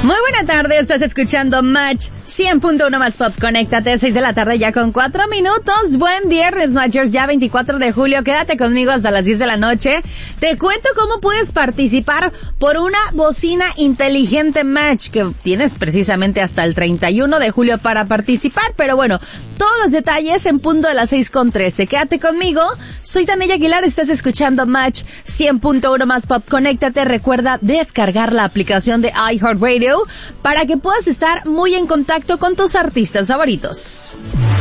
Muy buena tarde, estás escuchando Match 100.1 más Pop. Conéctate, 6 de la tarde ya con 4 minutos. Buen viernes, Matchers, ya 24 de julio. Quédate conmigo hasta las 10 de la noche. Te cuento cómo puedes participar por una bocina inteligente Match, que tienes precisamente hasta el 31 de julio para participar. Pero bueno, todos los detalles en punto de las 6:13. Quédate conmigo. Soy Tania Aguilar, estás escuchando Match 100.1 más Pop. Conéctate, recuerda descargar la aplicación de iHeartRadio para que puedas estar muy en contacto con tus artistas favoritos.